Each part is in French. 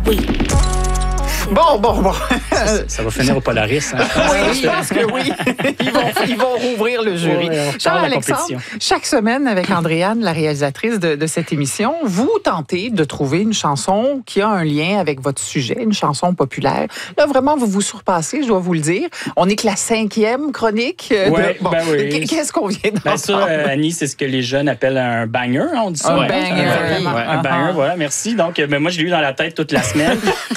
Oui. Bon. Ça va finir au Polaris. Hein? Oui, je pense que oui. Ils vont rouvrir le jury. Charles-Alexandre, chaque semaine, avec Andréane, la réalisatrice de cette émission, vous tentez de trouver une chanson qui a un lien avec votre sujet, une chanson populaire. Là, vraiment, vous vous surpassez, je dois vous le dire. On est que la 5e chronique. Oui. Qu'est-ce qu'on vient d'entendre? Ça, Annie, c'est ce que les jeunes appellent un banger, on dit ça. Un banger. Un banger, voilà, merci. Donc, moi, je l'ai eu dans la tête toute la semaine.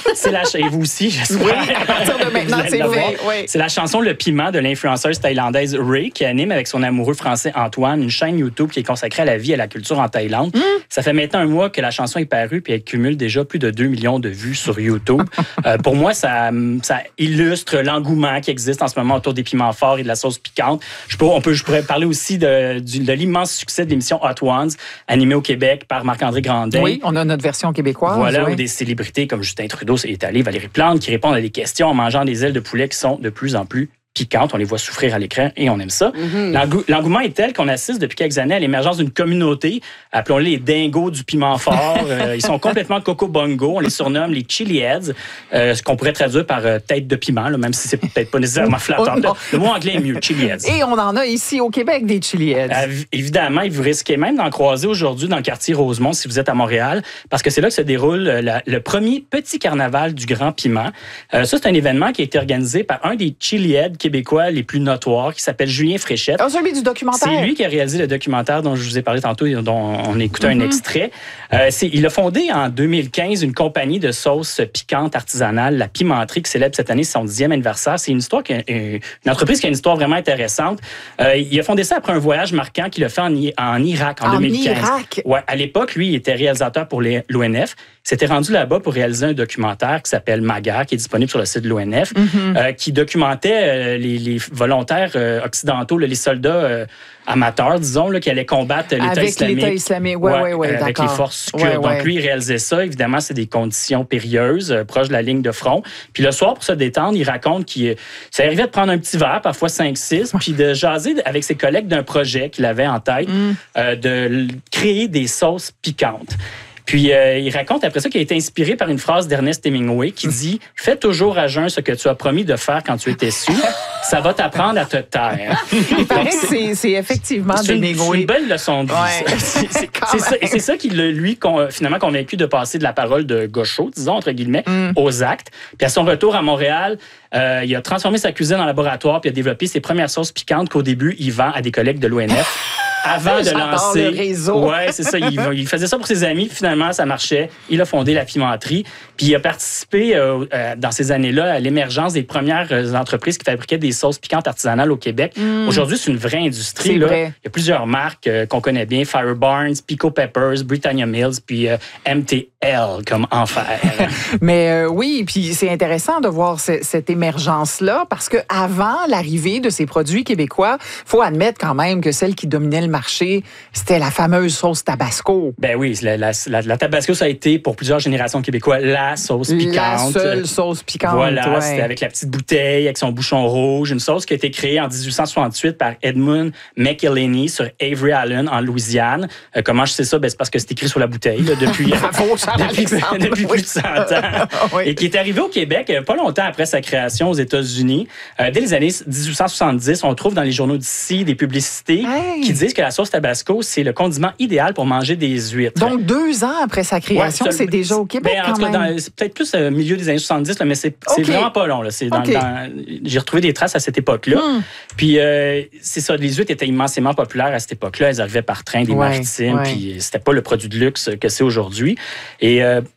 Et vous aussi, j'espère. Oui, à partir de maintenant, c'est fait. Oui. C'est la chanson Le Piment de l'influenceuse thaïlandaise Ray qui anime avec son amoureux français Antoine une chaîne YouTube qui est consacrée à la vie et à la culture en Thaïlande. Ça fait maintenant un mois que la chanson est parue puis elle cumule déjà plus de 2 millions de vues sur YouTube. Pour moi, ça illustre l'engouement qui existe en ce moment autour des piments forts et de la sauce piquante. Je pourrais parler aussi de l'immense succès de l'émission Hot Ones, animée au Québec par Marc-André Grandin. Oui, on a notre version québécoise. Voilà, où des célébrités comme Justin Trudeau est allé, Valérie Plante, qui répondent à des questions en mangeant des ailes de poulet qui sont de plus en plus piquantes. On les voit souffrir à l'écran et on aime ça. L'engouement est tel qu'on assiste depuis quelques années à l'émergence d'une communauté, appelons-les les dingos du piment fort. Ils sont complètement coco-bongo. On les surnomme les chili heads, ce qu'on pourrait traduire par tête de piment, là, même si c'est peut-être pas nécessairement flatteur. Le mot anglais est mieux, chili heads. Et on en a ici au Québec des chili heads. Évidemment, et vous risquez même d'en croiser aujourd'hui dans le quartier Rosemont si vous êtes à Montréal, parce que c'est là que se déroule le premier petit carnaval du Grand Piment. Ça, c'est un événement qui a été organisé par un des chili heads québécois les plus notoires, qui s'appelle Julien Fréchette. Celui du documentaire. C'est lui qui a réalisé le documentaire dont je vous ai parlé tantôt et dont on écoutait un extrait. Il a fondé en 2015 une compagnie de sauces piquantes artisanales, la Pimenterie, qui célèbre cette année son 10e anniversaire. C'est une entreprise qui a une histoire vraiment intéressante. Il a fondé ça après un voyage marquant qu'il a fait en Irak en 2015. Irak? Ouais, à l'époque, lui, il était réalisateur pour l'ONF. Il s'était rendu là-bas pour réaliser un documentaire qui s'appelle Maga, qui est disponible sur le site de l'ONF, qui documentait les volontaires occidentaux, les soldats amateurs, disons, qui allaient combattre l'État islamique. Avec l'État islamique, oui, avec les forces kurdes. Donc, lui, il réalisait ça. Évidemment, c'est des conditions périlleuses, proches de la ligne de front. Puis le soir, pour se détendre, il raconte qu'il arrivait de prendre un petit verre, parfois 5-6, puis de jaser avec ses collègues d'un projet qu'il avait en tête, de créer des sauces piquantes. Puis, il raconte après ça qu'il a été inspiré par une phrase d'Ernest Hemingway qui dit « Fais toujours à jeun ce que tu as promis de faire quand tu étais sous. Ça va t'apprendre à te taire. » Il paraît que c'est effectivement d'Hemingway. C'est une belle leçon de vie. Ouais. C'est ça qui l'a, lui, finalement convaincu de passer de la parole de gaucho, disons, entre guillemets, aux actes. Puis à son retour à Montréal, il a transformé sa cuisine en laboratoire puis a développé ses premières sauces piquantes qu'au début, il vend à des collègues de l'ONF. Avant de lancer. Le réseau. Ouais, c'est ça. Il faisait ça pour ses amis. Finalement, ça marchait. Il a fondé la Pimenterie. Puis il a participé dans ces années-là à l'émergence des premières entreprises qui fabriquaient des sauces piquantes artisanales au Québec. Aujourd'hui, c'est une vraie industrie. Là. Vrai. Il y a plusieurs marques qu'on connaît bien. Fire Barnes, Pico Peppers, Britannia Mills, puis MTL comme enfer. Mais oui, puis c'est intéressant de voir cette émergence-là parce qu'avant l'arrivée de ces produits québécois, il faut admettre quand même que celle qui dominait le marché, c'était la fameuse sauce Tabasco. Ben oui, la Tabasco, ça a été pour plusieurs générations de Québécois la sauce piquante. La seule sauce piquante. Voilà, c'était avec la petite bouteille, avec son bouchon rouge. Une sauce qui a été créée en 1868 par Edmund McElhaney sur Avery Island, en Louisiane. Comment je sais ça? Ben, c'est parce que c'est écrit sur la bouteille là, depuis plus de 100 ans. Oui. Et qui est arrivé au Québec pas longtemps après sa création aux États-Unis. Dès les années 1870, on trouve dans les journaux d'ici des publicités qui disent que la sauce Tabasco, c'est le condiment idéal pour manger des huîtres. Donc, 2 ans après sa création, c'est déjà au Québec, en tout cas, c'est peut-être plus au milieu des années 70, là, mais c'est vraiment pas long. Là. J'ai retrouvé des traces à cette époque-là. Puis, c'est ça, les huîtres étaient immensément populaires à cette époque-là. Elles arrivaient par train des maritimes, puis c'était pas le produit de luxe que c'est aujourd'hui. Et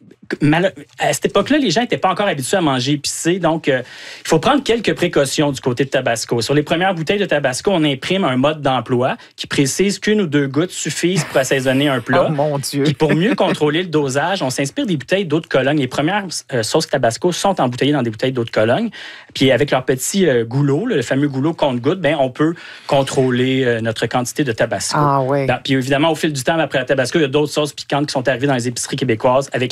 à cette époque-là, les gens n'étaient pas encore habitués à manger épicé, donc il faut prendre quelques précautions du côté de Tabasco. Sur les premières bouteilles de Tabasco, on imprime un mode d'emploi qui précise qu'1 ou 2 gouttes suffisent pour assaisonner un plat. Oh mon Dieu! Et pour mieux contrôler le dosage, on s'inspire des bouteilles d'eau de Cologne. Les premières sauces Tabasco sont embouteillées dans des bouteilles d'eau de Cologne. Puis avec leur petit goulot, le fameux goulot compte-gouttes, on peut contrôler notre quantité de Tabasco. Ah ouais. Puis évidemment, au fil du temps, après la Tabasco, il y a d'autres sauces piquantes qui sont arrivées dans les épiceries québécoises avec l'immigration.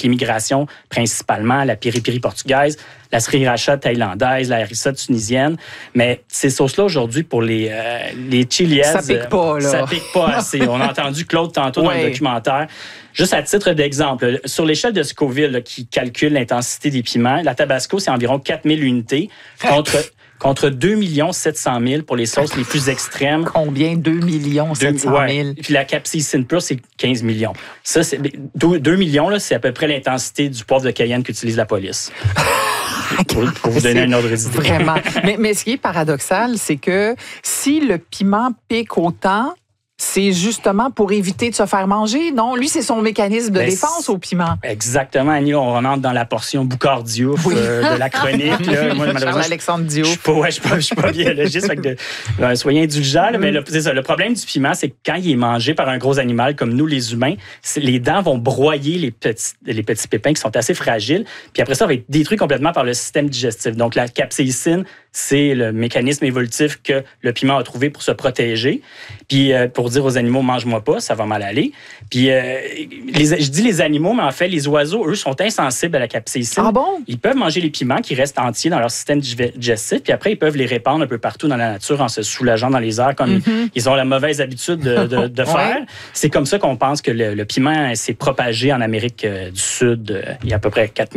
fermentation, principalement la piri-piri portugaise, la sriracha thaïlandaise, la harissa tunisienne. Mais ces sauces-là, aujourd'hui, pour les chilies, ça pique pas, là. Ça pique pas assez. On a entendu Claude tantôt dans le documentaire. Juste à titre d'exemple, sur l'échelle de Scoville là, qui calcule l'intensité des piments, la Tabasco, c'est environ 4000 unités contre 2 700 000 pour les sauces les plus extrêmes. Combien? 2 700 000. Puis la capsaïcine pure, c'est 15 millions. Ça, 2 millions, là, c'est à peu près l'intensité du poivre de Cayenne qu'utilise la police. Pour vous donner un ordre d'idée. Vraiment. Mais ce qui est paradoxal, c'est que si le piment pique autant, c'est justement pour éviter de se faire manger, non? Lui, c'est son mécanisme de défense au piment. Exactement, Annie. On rentre dans la portion Boucard-Diouf de la chronique. Là. Moi, Charles-Alexandre Diouf. Je suis pas biologiste, soyez indulgents. Mais c'est ça, le problème du piment, c'est que quand il est mangé par un gros animal comme nous, les humains, les dents vont broyer les petits pépins qui sont assez fragiles. Puis après ça va être détruit complètement par le système digestif. Donc, la capsaïcine, c'est le mécanisme évolutif que le piment a trouvé pour se protéger. Puis pour dire aux animaux, mange-moi pas, ça va mal aller. Puis je dis les animaux, mais en fait, les oiseaux, eux, sont insensibles à la capsaïcine. Ah bon? Ils peuvent manger les piments qui restent entiers dans leur système digestif, puis après, ils peuvent les répandre un peu partout dans la nature en se soulageant dans les airs, comme ils ont la mauvaise habitude de faire. C'est comme ça qu'on pense que le piment s'est propagé en Amérique du Sud il y a à peu près 4